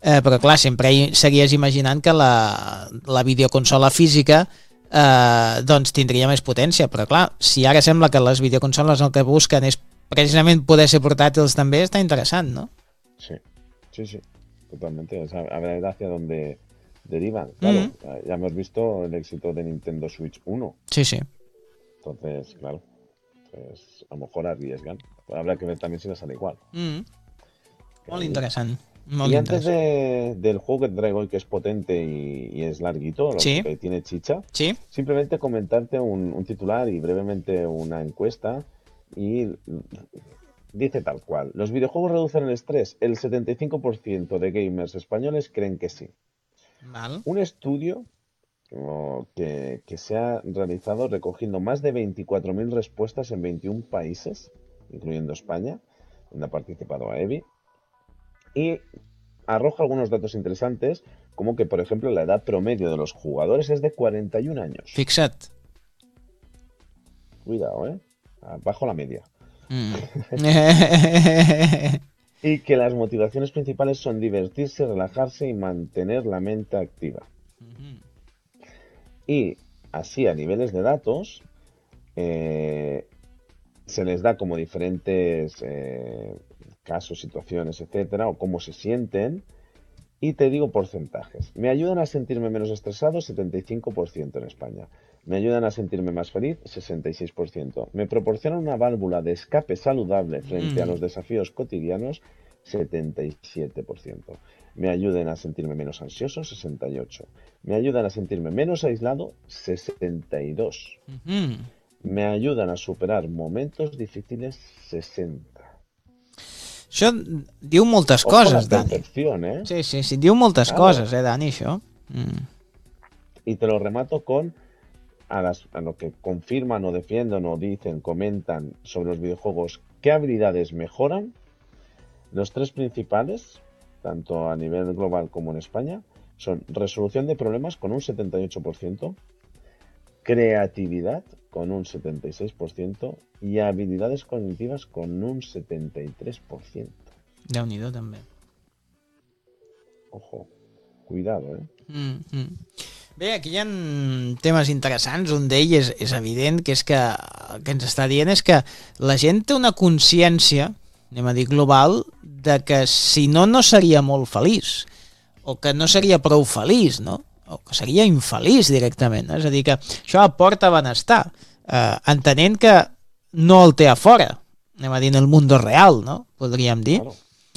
però clar, sempre seguies imaginant que la videoconsola física doncs tindria més potència, però clar, si ara sembla que les videoconsoles el que busquen és precisament poder ser portàtils també, està interessant, ¿no? Sí, sí, sí, totalmente. O sea, a ver hacia dónde derivan. Claro, ya hemos visto el éxito de Nintendo Switch 1. Sí, sí. Entonces, claro, pues a lo mejor arriesgan. Habrá que ver también si les sale igual. Molt interessant. Molt Y antes interessant. del juego que te traigo hoy, que es potente y es larguito, lo Sí. que tiene chicha, Sí. simplemente comentarte un titular y brevemente una encuesta. Y dice tal cual: ¿los videojuegos reducen el estrés? El 75% de gamers españoles creen que sí. Val. Un estudio que se ha realizado recogiendo más de 24.000 respuestas en 21 países, incluyendo España, donde ha participado AEBI, y arroja algunos datos interesantes, como que, por ejemplo, la edad promedio de los jugadores es de 41 años. Fixa't. Cuidado, bajo la media. Y que las motivaciones principales son divertirse, relajarse y mantener la mente activa. Y así, a niveles de datos, se les da como diferentes casos, situaciones, etcétera, o cómo se sienten. Y te digo porcentajes. Me ayudan a sentirme menos estresado, 75% en España. Me ayudan a sentirme más feliz, 66%. Me proporcionan una válvula de escape saludable frente a los desafíos cotidianos, 77%. Me ayudan a sentirme menos ansioso, 68%. Me ayudan a sentirme menos aislado, 62%. Me ayudan a superar momentos difíciles, 60%. Això diu moltes coses, Dani. Sí, diu moltes coses, Dani, això. Y te lo remato con a lo que confirman o defienden o dicen, comentan sobre los videojuegos, qué habilidades mejoran. Los tres principales, tanto a nivel global como en España, son resolución de problemas con un 78%, creatividad con un 76% y habilidades cognitivas con un 73%. Déu-n'hi-do, també. Ojo, cuidado, Bé, aquí hi ha temes interessants. Un d'ells és evident, que és que el que ens està dient és que la gent té una consciència, anem a dir global, de que si no, no seria molt feliç, o que no seria prou feliç, no? O que seria infeliç directament. És a dir, que això aporta benestar, entenent que no el té a fora, anem a dir en el mundo real, no? Podríem dir. Claro.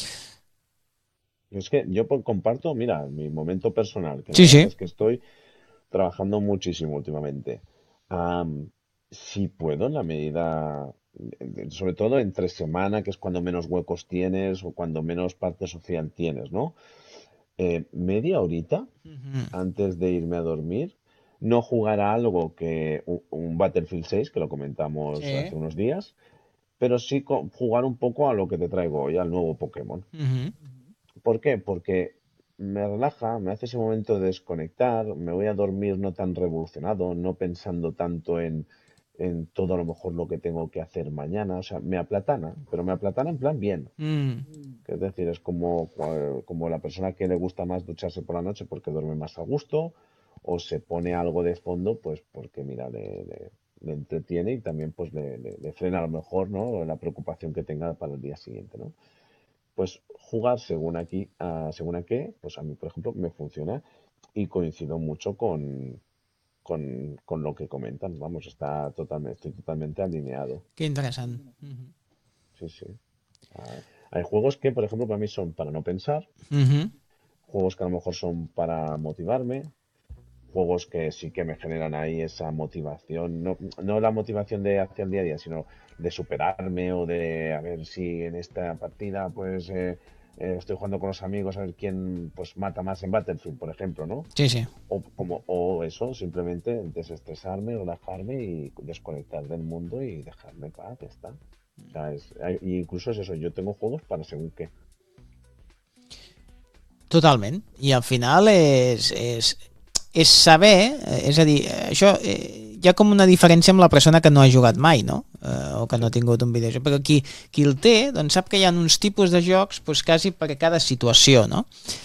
Es que yo comparto, mira, mi momento personal, que sí. Es que estoy trabajando muchísimo últimamente. Si puedo, en la medida, sobre todo entre semana, que es cuando menos huecos tienes o cuando menos parte social tienes, ¿no? Media horita antes de irme a dormir, no jugar a algo que un Battlefield 6, que lo comentamos hace unos días, pero sí jugar un poco a lo que te traigo hoy, al nuevo Pokémon. ¿Por qué? Porque me relaja, me hace ese momento de desconectar, me voy a dormir no tan revolucionado, no pensando tanto en todo a lo mejor lo que tengo que hacer mañana. O sea, me aplatana, pero me aplatana en plan bien. Es decir, es como la persona que le gusta más ducharse por la noche porque duerme más a gusto, o se pone algo de fondo, pues porque, mira, le entretiene y también pues le frena a lo mejor, ¿no?, la preocupación que tenga para el día siguiente, ¿no? Pues jugar según a qué, pues a mí, por ejemplo, me funciona y coincido mucho con lo que comentan. Vamos, estoy totalmente alineado. Qué interesante. Sí. Hay juegos que, por ejemplo, para mí son para no pensar, juegos que a lo mejor son para motivarme, juegos que sí que me generan ahí esa motivación, no la motivación de hacia el día a día, sino de superarme o de a ver si en esta partida pues estoy jugando con los amigos a ver quién pues mata más en Battlefield, por ejemplo, ¿no? Sí. O eso, simplemente desestresarme, relajarme y desconectar del mundo y dejarme paz, ya está. O sea, incluso es eso, yo tengo juegos para según qué. Totalment. I al final és saber, és a dir, això hi ha com una diferència amb la persona que no ha jugat mai, no? O que no ha tingut un videojoc, però qui el té, doncs sap que hi ha uns tipus de jocs doncs quasi per a cada situació, no?